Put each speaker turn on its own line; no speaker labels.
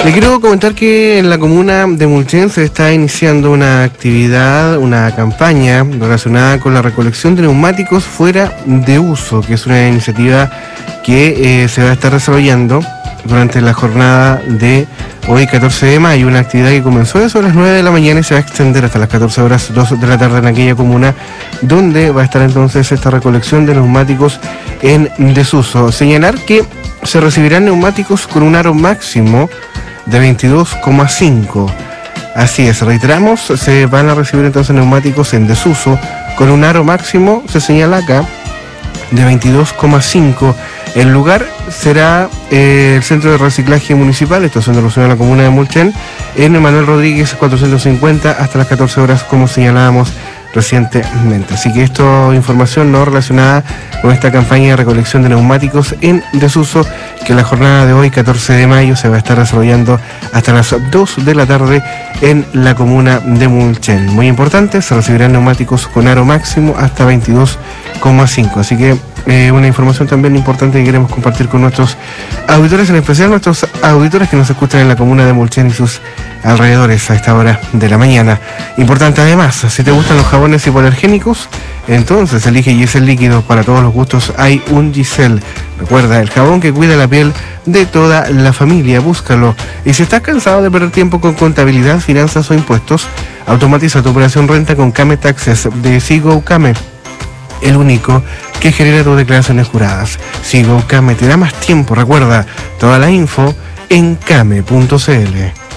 Le quiero comentar que en la comuna de Mulchen se está iniciando una actividad, una campaña relacionada con la recolección de neumáticos fuera de uso, que es una iniciativa que se va a estar desarrollando durante la jornada de hoy, 14 de mayo, una actividad que comenzó eso a las 9 de la mañana y se va a extender hasta las 14 horas 2 de la tarde en aquella comuna, donde va a estar entonces esta recolección de neumáticos en desuso. Señalar que se recibirán neumáticos con un aro máximo de 22,5. Así es, reiteramos, se van a recibir entonces neumáticos en desuso con un aro máximo, se señala acá, de 22,5. El lugar será el Centro de Reciclaje Municipal, esto es en la comuna de Mulchen, en Manuel Rodríguez 450 hasta las 14 horas, como señalábamos recientemente. Así que esto, información no relacionada con esta campaña de recolección de neumáticos en desuso, que la jornada de hoy, 14 de mayo, se va a estar desarrollando hasta las 2 de la tarde en la comuna de Mulchen. Muy importante, se recibirán neumáticos con aro máximo hasta 22,5. Así que una información también importante que queremos compartir con nuestros auditores, en especial nuestros auditores que nos escuchan en la comuna de Mulchen y sus alrededores a esta hora de la mañana. Importante además, si te gustan los jabones hipoalergénicos, entonces elige Giselle Líquido. Para todos los gustos hay un Giselle. Recuerda, el jabón que cuida la piel de toda la familia, búscalo. Y si estás cansado de perder tiempo con contabilidad, finanzas o impuestos, automatiza tu operación renta con Came Taxes de Sigo Came, el único que genera tus declaraciones juradas. Sigo Came te da más tiempo. Recuerda, toda la info en came.cl.